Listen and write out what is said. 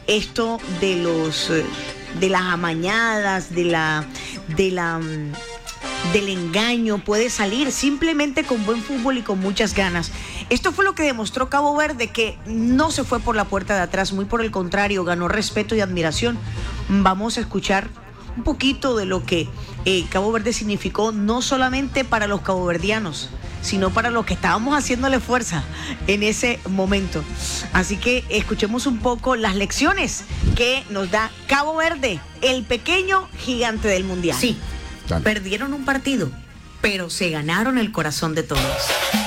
esto de las amañadas, del engaño, puede salir simplemente con buen fútbol y con muchas ganas. Esto fue lo que demostró Cabo Verde, que no se fue por la puerta de atrás, muy por el contrario, ganó respeto y admiración. Vamos a escuchar un poquito de lo que Cabo Verde significó, no solamente para los caboverdianos, sino para los que estábamos haciéndole fuerza en ese momento. Así que escuchemos un poco las lecciones que nos da Cabo Verde, el pequeño gigante del mundial. Sí, Dale. perdieron un partido, pero se ganaron el corazón de todos.